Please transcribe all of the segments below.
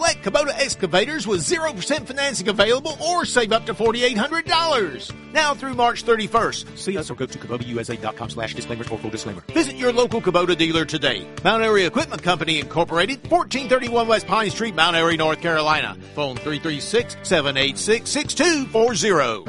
select Kubota excavators with 0% financing available or save up to $4,800. Now through March 31st. See us or go to KubotaUSA.com/disclaimers for full disclaimer. Visit your local Kubota dealer today. Mount Airy Equipment Company Incorporated, 1431 West Pine Street, Mount Airy, North Carolina. Phone 336-786-6240.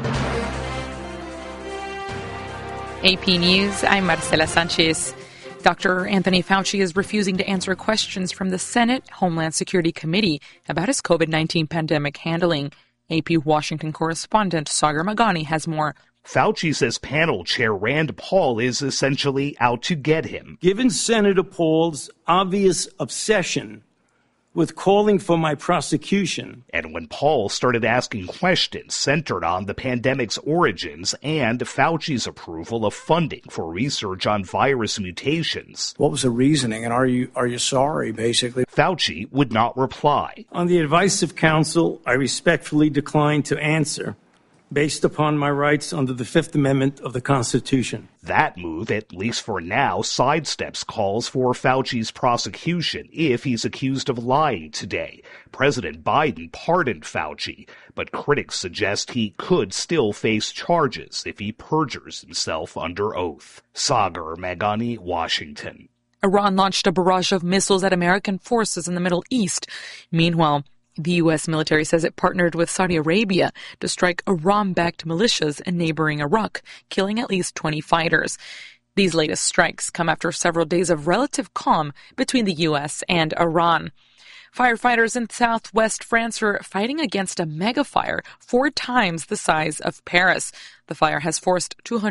AP News, I'm Marcela Sanchez. Dr. Anthony Fauci is refusing to answer questions from the Senate Homeland Security Committee about his COVID-19 pandemic handling. AP Washington correspondent Sagar Meghani has more. Fauci says panel chair Rand Paul is essentially out to get him. Given Senator Paul's obvious obsession with calling for my prosecution. And when Paul started asking questions centered on the pandemic's origins and Fauci's approval of funding for research on virus mutations. What was the reasoning, and are you sorry, basically? Fauci would not reply. On the advice of counsel, I respectfully decline to answer, based upon my rights under the Fifth Amendment of the Constitution. That move, at least for now, sidesteps calls for Fauci's prosecution if he's accused of lying today. President Biden pardoned Fauci, but critics suggest he could still face charges if he perjures himself under oath. Sagar Meghani, Washington. Iran launched a barrage of missiles at American forces in the Middle East. Meanwhile, the U.S. military says it partnered with Saudi Arabia to strike Iran-backed militias in neighboring Iraq, killing at least 20 fighters. These latest strikes come after several days of relative calm between the U.S. and Iran. Firefighters in southwest France are fighting against a megafire 4 times the size of Paris. The fire has forced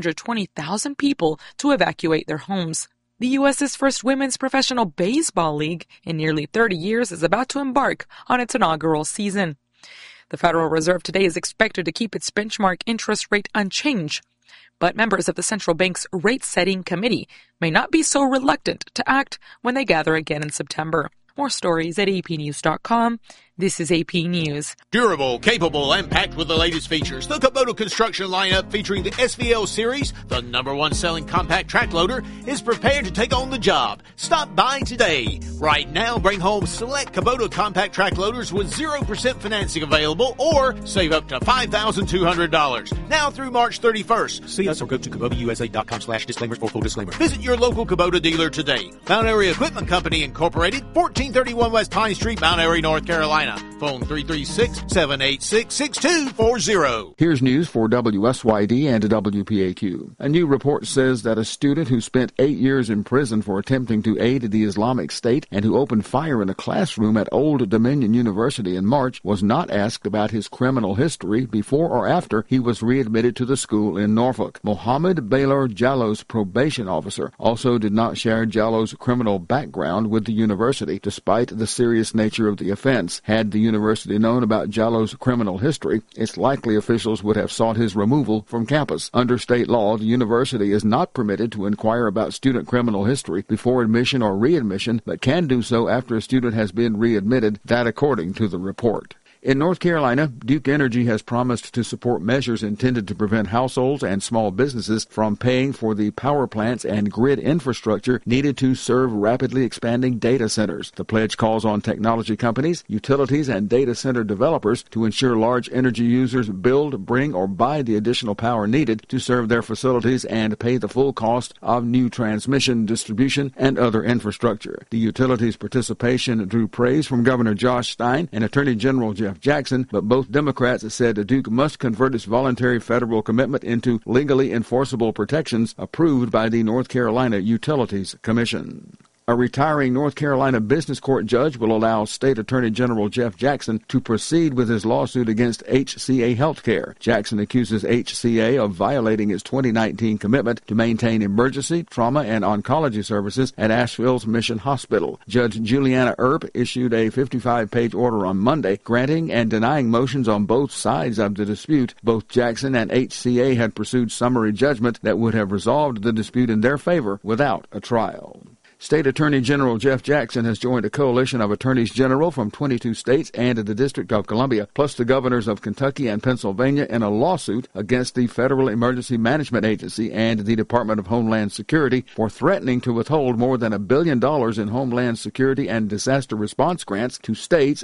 220,000 people to evacuate their homes. The U.S.'s first women's professional baseball league in nearly 30 years is about to embark on its inaugural season. The Federal Reserve today is expected to keep its benchmark interest rate unchanged, but members of the central bank's rate-setting committee may not be so reluctant to act when they gather again in September. More stories at apnews.com. This is AP News. Durable, capable, and packed with the latest features. The Kubota construction lineup featuring the SVL series, the #1 selling compact track loader, is prepared to take on the job. Stop by today. Right now, bring home select Kubota compact track loaders with 0% financing available or save up to $5,200. Now through March 31st. See us or go to KubotaUSA.com/disclaimers for full disclaimer. Visit your local Kubota dealer today. Mount Airy Equipment Company Incorporated, 1431 West Pine Street, Mount Airy, North Carolina. Phone 336-786-6240. Here's news for WSYD and WPAQ. A new report says that a student who spent 8 years in prison for attempting to aid the Islamic State and who opened fire in a classroom at Old Dominion University in March was not asked about his criminal history before or after he was readmitted to the school in Norfolk. Mohammed Baylor Jallo's probation officer also did not share Jallo's criminal background with the university, despite the serious nature of the offense. Had the university known about Jallo's criminal history, it's likely officials would have sought his removal from campus. Under state law, the university is not permitted to inquire about student criminal history before admission or readmission, but can do so after a student has been readmitted, that according to the report. In North Carolina, Duke Energy has promised to support measures intended to prevent households and small businesses from paying for the power plants and grid infrastructure needed to serve rapidly expanding data centers. The pledge calls on technology companies, utilities, and data center developers to ensure large energy users build, bring, or buy the additional power needed to serve their facilities and pay the full cost of new transmission, distribution, and other infrastructure. The utilities' participation drew praise from Governor Josh Stein and Attorney General Jeff Jackson, but both Democrats said Duke must convert its voluntary federal commitment into legally enforceable protections approved by the North Carolina Utilities Commission. A retiring North Carolina business court judge will allow State Attorney General Jeff Jackson to proceed with his lawsuit against HCA Healthcare. Jackson accuses HCA of violating its 2019 commitment to maintain emergency, trauma, and oncology services at Asheville's Mission Hospital. Judge Juliana Earp issued a 55-page order on Monday, granting and denying motions on both sides of the dispute. Both Jackson and HCA had pursued summary judgment that would have resolved the dispute in their favor without a trial. State Attorney General Jeff Jackson has joined a coalition of attorneys general from 22 states and the District of Columbia, plus the governors of Kentucky and Pennsylvania, in a lawsuit against the Federal Emergency Management Agency and the Department of Homeland Security for threatening to withhold more than $1 billion in Homeland Security and disaster response grants to states